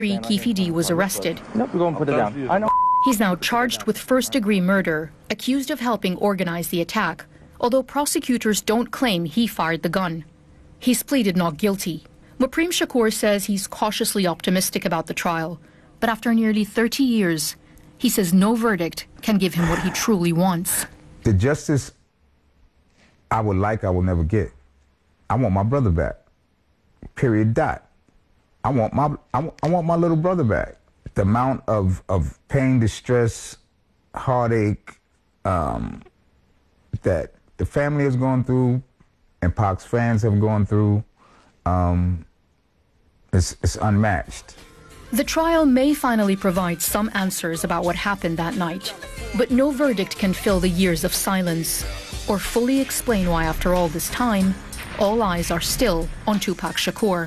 Kefidi was arrested. Nope, we're going to put it down. I know. He's now charged with first-degree murder, accused of helping organize the attack, although prosecutors don't claim he fired the gun. He's pleaded not guilty. Mopreme Shakur says he's cautiously optimistic about the trial, but after nearly 30 years, he says no verdict can give him what he truly wants. The justice I will never get. I want my brother back. Period. Dot. I want my little brother back. The amount of pain, distress, heartache that the family has gone through and Pac's fans have gone through, it's unmatched. The trial may finally provide some answers about what happened that night, but no verdict can fill the years of silence or fully explain why, after all this time, all eyes are still on Tupac Shakur.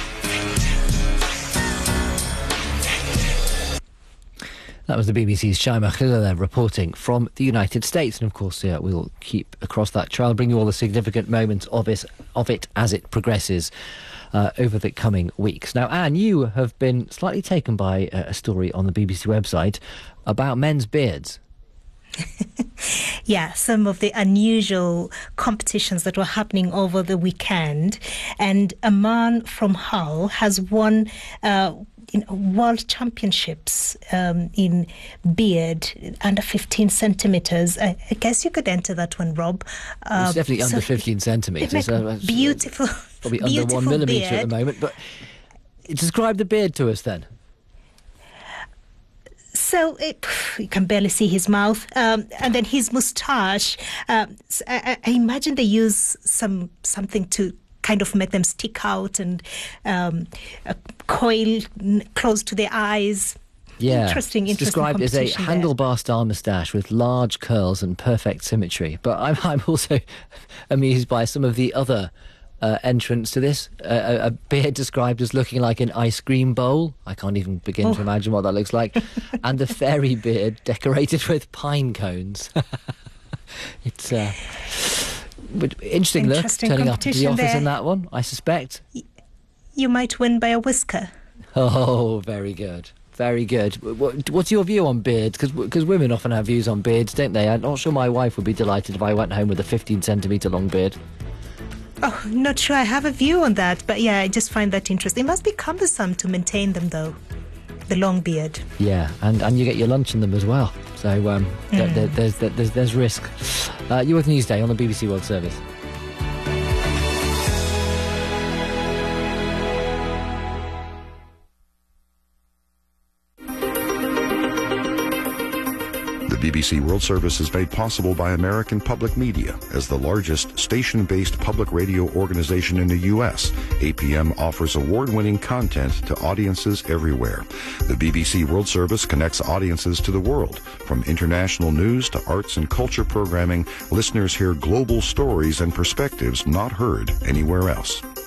That was the BBC's Shaima Khilala reporting from the United States. And of course, we'll keep across that trial, bring you all the significant moments of it as it progresses over the coming weeks. Now, Anne, you have been slightly taken by a story on the BBC website about men's beards. Yeah, some of the unusual competitions that were happening over the weekend. And a man from Hull has won world championships in beard under 15 centimetres. I guess you could enter that one, Rob. It's definitely under 15 centimetres. Beautiful. Probably beautiful under 1 millimetre beard. at the moment. But describe the beard to us then. So you can barely see his mouth, and then his moustache. I imagine they use something to kind of make them stick out, and a coil close to their eyes. Yeah, interesting. It's described as a handlebar style moustache with large curls and perfect symmetry. But I'm also amused by some of the other entrance to this. A beard described as looking like an ice cream bowl. I can't even begin to imagine what that looks like. And a fairy beard decorated with pine cones. It's but interesting look, turning up at the office in that one, I suspect. You might win by a whisker. Oh, very good. Very good. What's your view on beards? Because women often have views on beards, don't they? I'm not sure my wife would be delighted if I went home with a 15-centimetre long beard. Oh, not sure I have a view on that, but yeah, I just find that interesting. It must be cumbersome to maintain them, though, the long beard. Yeah, and you get your lunch in them as well. So there's risk. You with Newsday on the BBC World Service. The BBC World Service is made possible by American Public Media. As the largest station-based public radio organization in the U.S., APM offers award-winning content to audiences everywhere. The BBC World Service connects audiences to the world. From international news to arts and culture programming, listeners hear global stories and perspectives not heard anywhere else.